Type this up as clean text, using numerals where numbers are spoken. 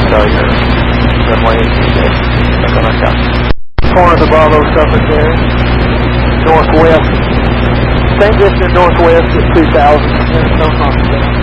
So you're runway 86, back on our south. Corner of the Bravo Suffolk there. Northwest. Same distance northwest at 2,000. No, not